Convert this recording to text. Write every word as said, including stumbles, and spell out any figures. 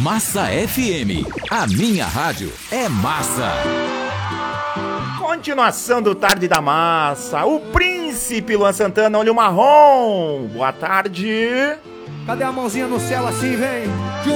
Massa F M. A minha rádio é massa. Continuação do Tarde da Massa. O Príncipe Luan Santana, olho marrom. Boa tarde. Cadê a mãozinha no céu assim, vem?